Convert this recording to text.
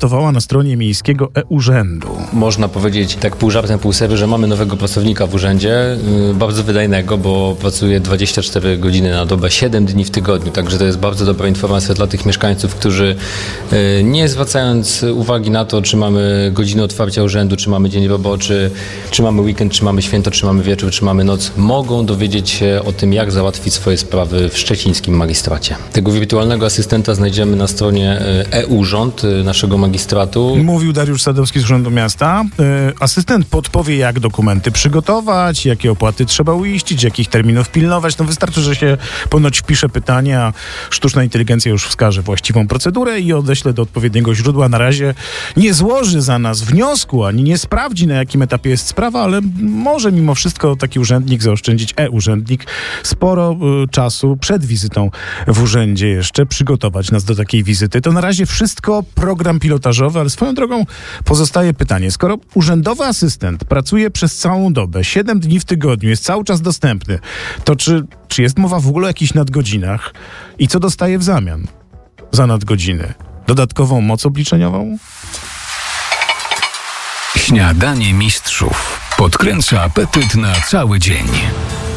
startowała na stronie miejskiego e-urzędu. Można powiedzieć tak pół żartem, pół serio, że mamy nowego pracownika w urzędzie, bardzo wydajnego, bo pracuje 24 godziny na dobę, 7 dni w tygodniu, także to jest bardzo dobra informacja dla tych mieszkańców, którzy nie zwracając uwagi na to, czy mamy godzinę otwarcia urzędu, czy mamy dzień roboczy, czy mamy weekend, czy mamy święto, czy mamy wieczór, czy mamy noc, mogą dowiedzieć się o tym, jak załatwić swoje sprawy w szczecińskim magistracie. Tego wirtualnego asystenta znajdziemy na stronie e-urząd naszego magistratu. Mówił Dariusz Sadowski z Urzędu Miasta. Asystent podpowie, jak dokumenty przygotować, jakie opłaty trzeba uiścić, jakich terminów pilnować. No wystarczy, że się ponoć wpisze pytanie, a sztuczna inteligencja już wskaże właściwą procedurę i odeśle do odpowiedniego źródła. Na razie nie złoży za nas wniosku, ani nie sprawdzi, na jakim etapie jest sprawa, ale może mimo wszystko taki urzędnik zaoszczędzić, e-urzędnik, sporo czasu przed wizytą w urzędzie jeszcze, przygotować nas do takiej wizyty. To na razie wszystko program pilotażowy, ale swoją drogą pozostaje pytanie, skoro urzędowy asystent pracuje przez całą dobę, 7 dni w tygodniu, jest cały czas dostępny, to czy jest mowa w ogóle o jakichś nadgodzinach i co dostaje w zamian za nadgodziny? Dodatkową moc obliczeniową? Śniadanie mistrzów podkręca apetyt na cały dzień.